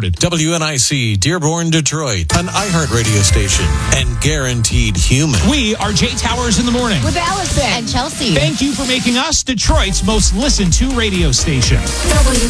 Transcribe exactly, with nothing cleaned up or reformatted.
W N I C, Dearborn, Detroit, an iHeart radio station, and guaranteed human. We are Jay Towers in the morning. With Allison and Chelsea. Thank you for making us Detroit's most listened to radio station. W